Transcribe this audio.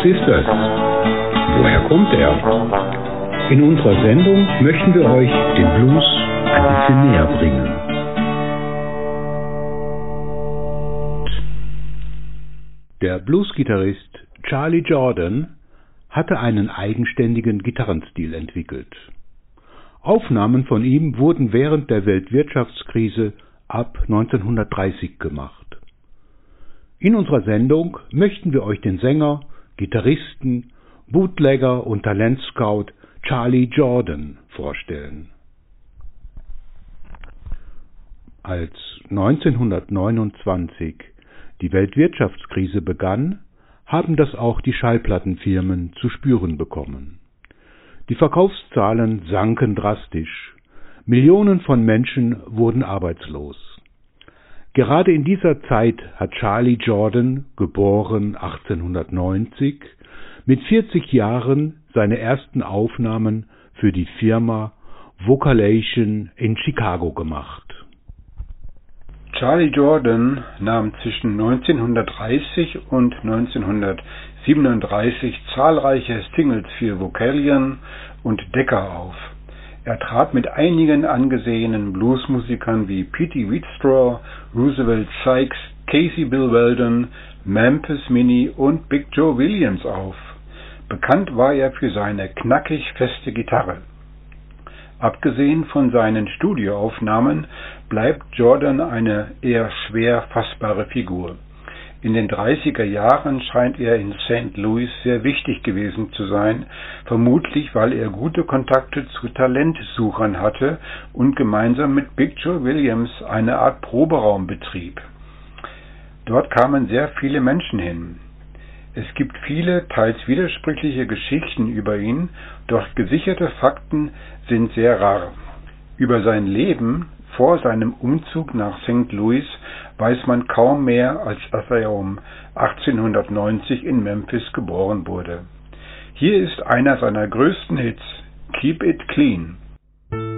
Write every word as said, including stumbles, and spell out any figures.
Was ist es? Woher kommt er? In unserer Sendung möchten wir euch den Blues ein bisschen näher bringen. Der Bluesgitarrist Charlie Jordan hatte einen eigenständigen Gitarrenstil entwickelt. Aufnahmen von ihm wurden während der Weltwirtschaftskrise ab neunzehnhundertdreißig gemacht. In unserer Sendung möchten wir euch den Sänger, Gitarristen, Bootlegger und Talentscout Charlie Jordan vorstellen. Als neunzehnhundertneunundzwanzig die Weltwirtschaftskrise begann, haben das auch die Schallplattenfirmen zu spüren bekommen. Die Verkaufszahlen sanken drastisch. Millionen von Menschen wurden arbeitslos. Gerade in dieser Zeit hat Charlie Jordan, geboren achtzehnhundertneunzig, mit vierzig Jahren seine ersten Aufnahmen für die Firma Vocalation in Chicago gemacht. Charlie Jordan nahm zwischen neunzehnhundertdreißig und neunzehnhundertsiebenunddreißig zahlreiche Singles für Vocalion und Decca auf. Er trat mit einigen angesehenen Bluesmusikern wie Petey Wheatstraw, Roosevelt Sykes, Casey Bill Weldon, Memphis Minnie und Big Joe Williams auf. Bekannt war er für seine knackig feste Gitarre. Abgesehen von seinen Studioaufnahmen bleibt Jordan eine eher schwer fassbare Figur. In den dreißiger Jahren scheint er in Saint Louis sehr wichtig gewesen zu sein, vermutlich weil er gute Kontakte zu Talentsuchern hatte und gemeinsam mit Big Joe Williams eine Art Proberaum betrieb. Dort kamen sehr viele Menschen hin. Es gibt viele, teils widersprüchliche Geschichten über ihn, doch gesicherte Fakten sind sehr rar. Über sein Leben vor seinem Umzug nach Saint Louis weiß man kaum mehr, als dass er um achtzehnhundertneunzig in Memphis geboren wurde. Hier ist einer seiner größten Hits, Keep It Clean.